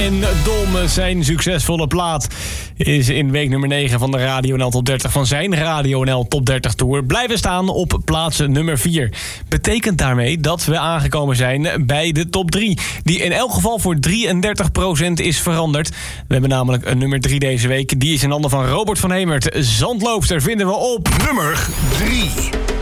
en Dom. Zijn succesvolle plaat is in week nummer 9 van de Radio NL Top 30 van zijn Radio NL Top 30 Tour blijven staan op plaats nummer 4. Betekent daarmee dat we aangekomen zijn bij de top 3, die in elk geval voor 33% is veranderd. We hebben namelijk een nummer 3 deze week. Die is in handen van Robert van Hemert. Zandloopster vinden we op nummer 3.